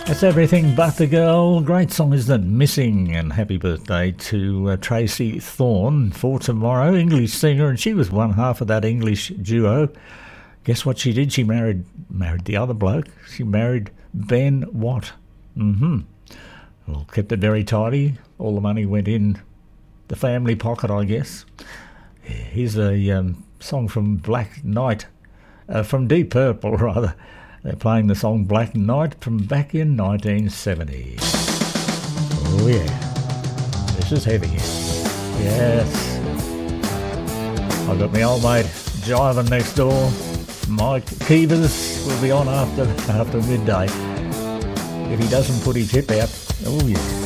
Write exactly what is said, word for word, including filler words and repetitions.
That's Everything But the Girl. Great song, isn't it? Missing. And happy birthday to uh, Tracy Thorn for tomorrow. English singer, and she was one half of that English duo. Guess what she did? She married married the other bloke. She married Ben Watt. Mm-hmm. Well, kept it very tidy. All the money went in the family pocket, I guess. Here's a um, song from Black Knight, uh, from Deep Purple, rather. They're playing the song Black Knight from back in nineteen seventy. Oh yeah, this is heavy. Yes. I've got my old mate jiving next door. Mike Keevers will be on after after midday. If he doesn't put his hip out, oh yeah.